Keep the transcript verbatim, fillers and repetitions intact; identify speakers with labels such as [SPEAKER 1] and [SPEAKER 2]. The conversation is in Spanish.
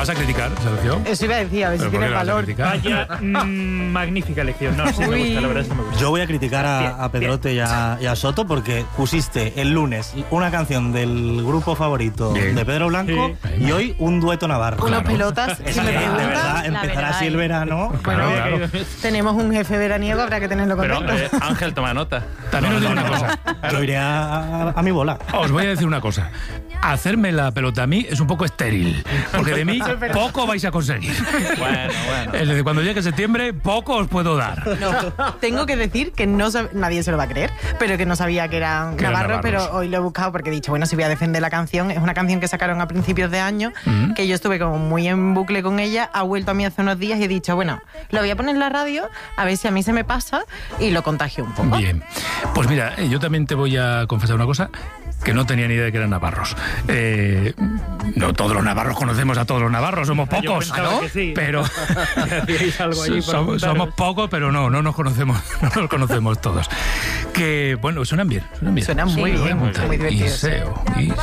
[SPEAKER 1] ¿Vas a criticar, Sergio?
[SPEAKER 2] Eso iba a decir, a ver si
[SPEAKER 1] ¿Pero por
[SPEAKER 2] tienes
[SPEAKER 1] qué la vas a
[SPEAKER 2] valor.
[SPEAKER 1] criticar?
[SPEAKER 3] Vaya mm, magnífica elección. No, sí me
[SPEAKER 2] Uy.
[SPEAKER 3] gusta, la verdad es que me gusta.
[SPEAKER 4] Yo voy a criticar a,
[SPEAKER 3] Bien,
[SPEAKER 4] a Pedrote y a, y a Soto porque pusiste el lunes una canción del grupo favorito
[SPEAKER 1] Bien.
[SPEAKER 4] de Pedro Blanco
[SPEAKER 3] Sí.
[SPEAKER 4] y hoy un dueto navarro.
[SPEAKER 2] Unos
[SPEAKER 1] Claro.
[SPEAKER 2] pelotas,
[SPEAKER 4] Es
[SPEAKER 2] si
[SPEAKER 4] que,
[SPEAKER 2] me
[SPEAKER 4] de
[SPEAKER 2] preguntas,
[SPEAKER 4] verdad, empezar
[SPEAKER 5] verdad
[SPEAKER 4] así el
[SPEAKER 5] es-
[SPEAKER 4] verano.
[SPEAKER 1] Claro,
[SPEAKER 3] Bueno,
[SPEAKER 1] claro.
[SPEAKER 3] que-
[SPEAKER 2] tenemos un jefe veraniego, habrá que tenerlo
[SPEAKER 1] Pero,
[SPEAKER 2] contento.
[SPEAKER 1] eh,
[SPEAKER 6] Ángel, toma nota.
[SPEAKER 1] También os digo una cosa.
[SPEAKER 4] Yo iré a, a- a mi bola.
[SPEAKER 1] Os voy a decir una cosa. Hacerme la pelota a mí es un poco estéril, porque de mí poco vais a conseguir.
[SPEAKER 6] Bueno, bueno.
[SPEAKER 1] Es decir, cuando llegue septiembre, poco os puedo dar.
[SPEAKER 2] No, tengo que decir que no sab- nadie se lo va a creer, pero que no sabía que eran
[SPEAKER 1] Que eran
[SPEAKER 2] navarros,
[SPEAKER 1] navarros.
[SPEAKER 2] pero hoy lo he buscado porque he dicho, bueno, si voy a defender la canción, es una canción que sacaron a principios de año,
[SPEAKER 1] Mm.
[SPEAKER 2] que yo estuve como muy en bucle con ella, ha vuelto a mí hace unos días y he dicho, bueno, lo voy a poner en la radio, a ver si a mí se me pasa y lo contagio un poco.
[SPEAKER 1] Bien. Pues mira, eh, yo también te voy a confesar una cosa, que no tenía ni idea de que eran navarros. Eh, no todos los navarros conocemos a todos los navarros, somos
[SPEAKER 3] Yo
[SPEAKER 1] pocos.
[SPEAKER 3] pensaba que sí.
[SPEAKER 1] Pero
[SPEAKER 3] Que hacíais algo allí por
[SPEAKER 1] somos,
[SPEAKER 3] juntaros.
[SPEAKER 1] somos pocos, pero no, no nos conocemos, no nos conocemos todos. Que bueno, suenan bien, suenan bien.
[SPEAKER 2] Suena muy
[SPEAKER 1] Sí,
[SPEAKER 2] bien,
[SPEAKER 1] muy
[SPEAKER 2] muy divertidos.
[SPEAKER 1] Y S E O, y